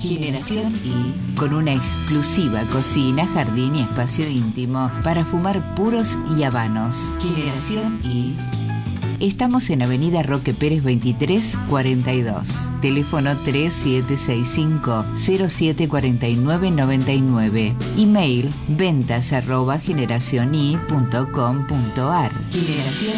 Generación Y, con una exclusiva cocina, jardín y espacio íntimo para fumar puros y habanos. Generación Y. Estamos en Avenida Roque Pérez 2342. Teléfono 3765-074999. Email ventas@generaciony.com.ar. Generación